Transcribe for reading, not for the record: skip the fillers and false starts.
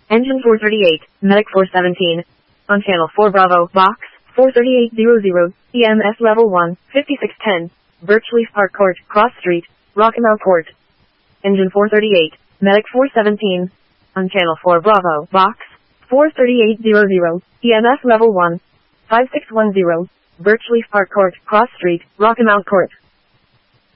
Engine 438, Medic 417. On channel 4 Bravo, box 43800, EMS level 1, 5610. Birchleaf Park Court, Cross Street, Rockamount Court. Engine 438, Medic 417. On channel 4 Bravo, box 43800, EMS level 1, 5610. Birchleaf Park Court, Cross Street, Rockamount Court.